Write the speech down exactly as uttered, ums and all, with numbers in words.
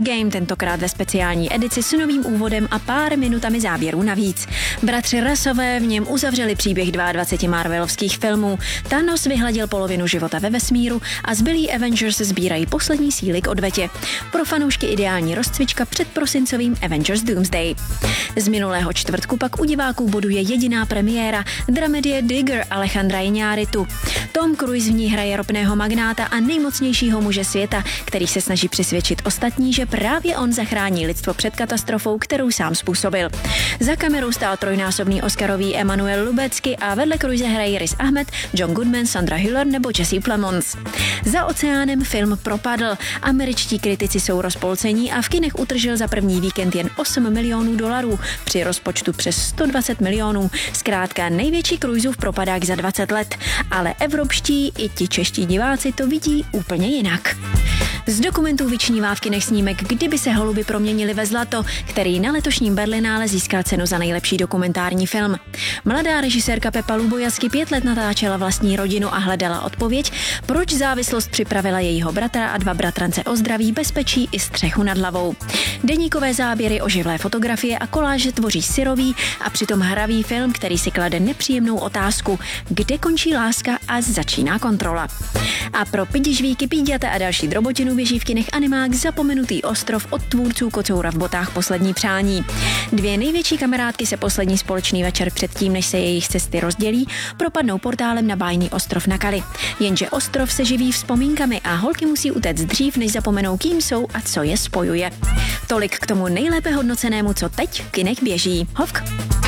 Endgame, tentokrát ve speciální edici s novým úvodem a pár minutami záběrů navíc. Bratři Russové v něm uzavřeli příběh dvaceti dvou marvelovských filmů. Thanos vyhladil polovinu života ve vesmíru a zbylí Avengers sbírají poslední síly k odvetě. Pro fanoušky ideální rozcvička před prosincovým Avengers Doomsday. Z minulého čtvrtku pak u diváků boduje jediná premiéra, dramedie Digger Alejandra Iñárritu. Tom Cruise v ní hraje ropného magnáta a nejmocnějšího muže světa, který se snaží přesvědčit ostatní, že právě on zachrání lidstvo před katastrofou, kterou sám způsobil. Za kamerou stál trojnásobný Oscarový Emmanuel Lubezki a vedle Cruise hrají Riz Ahmed, John Goodman, Sandra Hüller nebo Jesse Plemons. Za oceánem film propadl, američtí kritici jsou rozpolcení a v kinech utržil za první víkend jen osm milionů dolarů při rozpočtu přes sto dvacet milionů. Zkrátka největší Cruiseův propadák za dvacet let, ale evropští i ti čeští diváci to vidí úplně jinak. Z dokumentů vyčnívá v kinech snímek Kdyby se holuby proměnili ve zlato, který na letošním Berlinále získá cenu za nejlepší dokumentární film. Mladá režisérka Pepa Lubojasky pět let natáčela vlastní rodinu a hledala odpověď, proč závislost připravila jejího bratra a dva bratrance o zdraví, bezpečí i střechu nad hlavou. Deníkové záběry, oživlé fotografie a koláže tvoří syrový a přitom hravý film, který si klade nepříjemnou otázku, kde končí láska a začíná kontrola. A pro pidižvíky, píďata a další drobotinu běží v kinech animák Zapomenutý ostrov od tvůrců Kocoura v botách Poslední přání. Dvě největší kamarádky se poslední společný večer předtím, než se jejich cesty rozdělí, propadnou portálem na bájný ostrov na Kali. Jenže ostrov se živí vzpomínkami a holky musí utéct dřív, než zapomenou, kým jsou a co je spojuje. Tolik k tomu nejlépe hodnocenému, co teď v kinech běží. Hovk!